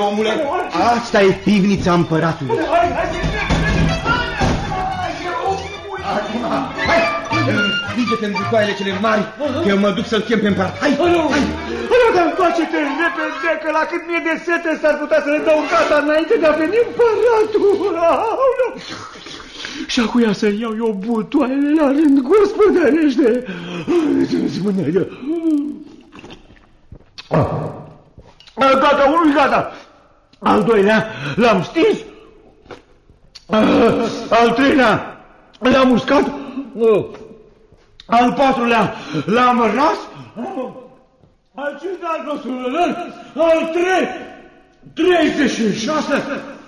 omule. Asta e pivnița împăratului. Acum, hai! Împinge-te în bucoaiele cele mari, că eu mă duc să-l chem pe împărat. Hai, hai! Dar întoarce-te repede, că la cât mie de sete s-ar putea să le dau gata înainte de a veni împăratul. Și acuia să iau eu butoaiele la rând, gospodărește. Gata, unul gata. Al doilea l-am stins. Al treilea l-am uscat. Al patrulea l-am ras. Al cincilea nostru, al 36,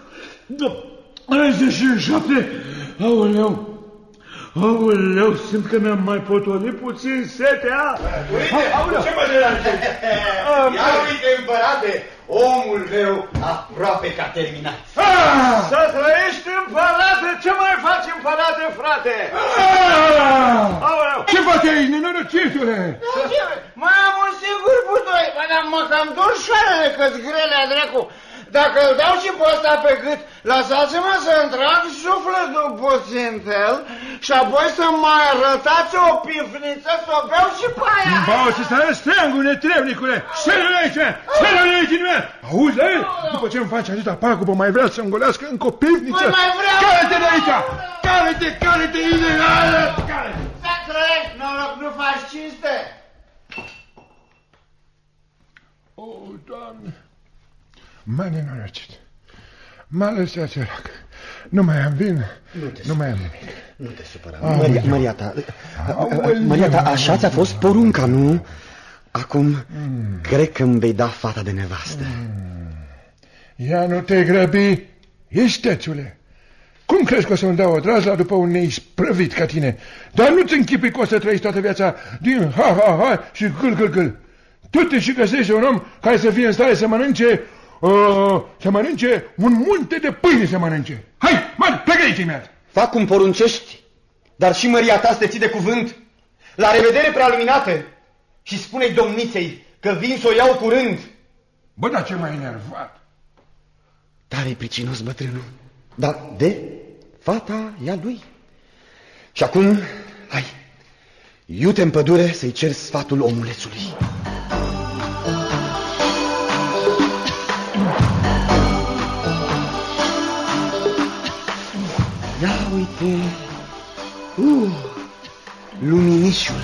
37, aoleu, simt că mi-am mai potolit puțin setea. Uite, ce mă deranje? Ia uite, împărate, omul meu aproape că a terminat. Să trăiești, împărate, ce mai faci, împărate, frate? Ce faci aici, nenorocitule? Mai am un singur butoi, dar mă cam dor șoarele că-ți grele, dracu. Dacă îl dau și pe ăsta pe gât, lăsați-mă să-mi trag sufletul puțintel și apoi să mai arătați o pifniță să o beau și pe aia. Bau și să arăți steangul, netrebnicule! Șeră-l aici! Șeră-l aici din mea! Auzi, da? După ce îmi faci atâta pagubă, mai vrea să-mi golească încă o pifniță? Păi mai vreau! Care-te de aici! Care-te, ideală! Să trăiești, noroc, nu faci cinste! O, Doamne! M-a nenorocit. M-a lăsat sărac. Nu mai am vin, nu mai am nimic. Nu te supăra. Măriata, așa ți-a fost porunca, nu? Acum, cred că îmi vei da fata de nevastă. Ia nu te grăbi, istețule. Cum crezi că o să-mi dau o drazla după un neisprăvit ca tine? Dar nu-ți închipui că o să trăiești toată viața din ha-ha-ha și gâl-gâl-gâl. Tu te și găsești un om care să fie în stare să mănânce un munte de pâine să mănânce. Hai, plecă aici imediat. Fac cum poruncești, dar și măria ta să te ții de cuvânt. La revedere, prealuminate, și spune-i domniței că vin să o iau curând. Bă, dar ce m-ai enervat. Tare-i pricinos bătrânul, dar de fata e a lui. Și acum, hai, iute în pădure să-i cer sfatul omulețului. Ia uite, luminișul.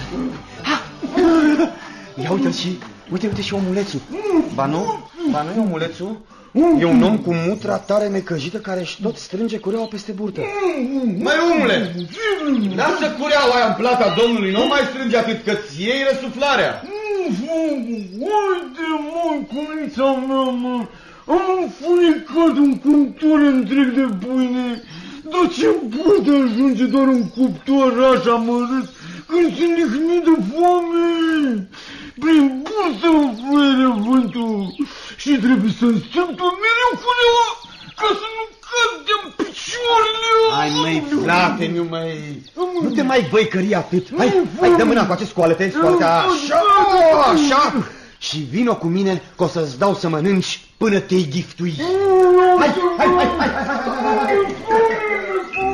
Ia uite-l și, uite și omulețul. Ba nu e omulețul? E un om cu mutra tare necăjită care își tot strânge cureaua peste burtă. Măi, omule, lasă cureaua aia în plata domnului, nu mai strânge atât că-ți iei răsuflarea. Uite, măi, cunița mea, mă, am înfunicat un cuptor întreg de pâine. Dar ce poate ajunge doar un cuptor așa mărât când se nihnit de foame? Prin bursă îmi fluie vântul și trebuie să-mi strâmtă mereu cureaua ca să nu cad de-n picioarele. Hai, măi, frate, nu te mai băicări atât. Hai, dă mâna cu acest scoalete, așa. Și vino cu mine că o să-ți dau să mănânci până te-i ghiftui. Hai.